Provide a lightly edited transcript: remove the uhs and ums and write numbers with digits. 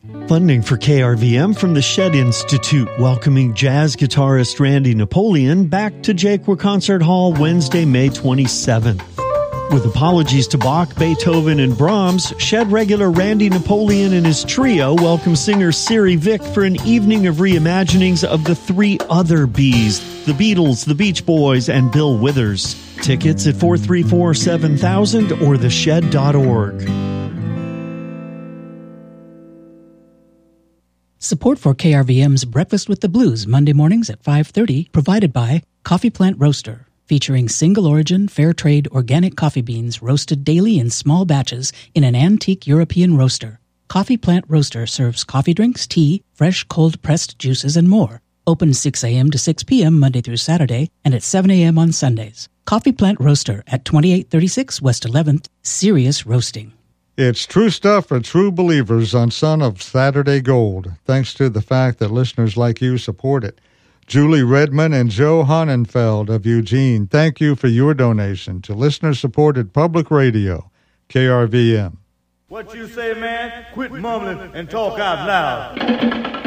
Funding for KRVM from the Shed Institute, welcoming jazz guitarist Randy Napoleon back to Jaquia Concert Hall Wednesday, May 27th. With apologies to Bach, Beethoven, and Brahms, Shed regular Randy Napoleon and his trio welcome singer Siri Vick for an evening of reimaginings of the three other Bs, the Beatles, the Beach Boys, and Bill Withers. Tickets at 434-7000 or theshed.org. Support for KRVM's Breakfast with the Blues Monday mornings at 5:30 provided by Coffee Plant Roaster, featuring single-origin, fair-trade, organic coffee beans roasted daily in small batches in an antique European roaster. Coffee Plant Roaster serves coffee drinks, tea, fresh cold-pressed juices, and more. Open 6 a.m. to 6 p.m. Monday through Saturday and at 7 a.m. on Sundays. Coffee Plant Roaster at 2836 West 11th, Serious Roasting. It's true stuff for true believers on Son of Saturday Gold, thanks to the fact that listeners like you support it. Julie Redmond and Joe Honnenfeld of Eugene, thank you for your donation to listener-supported public radio, KRVM. What you say, man? Quit mumbling and talk out loud.